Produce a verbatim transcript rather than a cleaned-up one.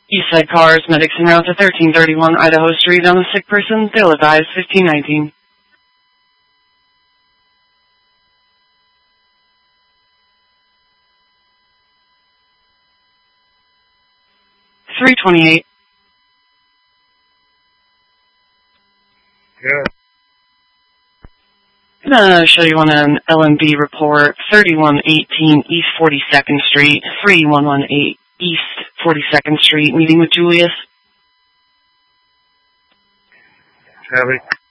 Eastside cars, medics en route to thirteen thirty-one Idaho Street on a sick person. They'll advise fifteen nineteen. three twenty-eight. Good. I'm going to show you on an L M B report, thirty-one eighteen East forty-second Street, three one one eight East forty-second Street, meeting with Julius. Heavy.